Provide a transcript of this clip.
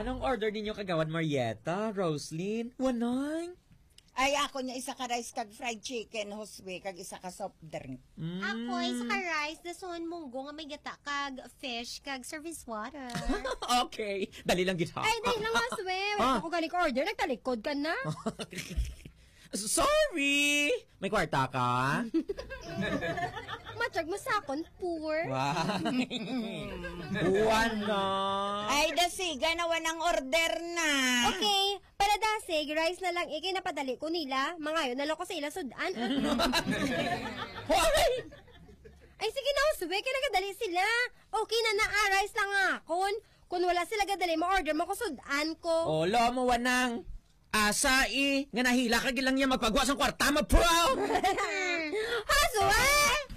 Anong order ninyo kagawan, Marietta, Roslyn? Wanay? Ay, ako niya isa ka rice kag fried chicken, Josue, kag isa ka soft drink. Ako, isa ka rice, dason munggo nga may gata kag fish kag service water. Okay, dali lang gita. Ay, dahil lang Josue. Ako galing order, nagtalikod ka na. Sorry! May kwarta ka? Matsyag mo sa akon, poor. Wow. Wala. Ay, dasiga na wanang order na. Okay, para dasig, rice na lang ikinapadali ko nila. Mangayon na lang ko sa ila sudan. Hoy! Ay, sige na, Josue, kinagadali sila. Okay na rice lang akon. Kung wala sila gadali, ma-order mo ko sudan ko. Olo mo wanang. Asa nga nahila ka gilang niya magpagawa sa kwarta mo, bro! Josue!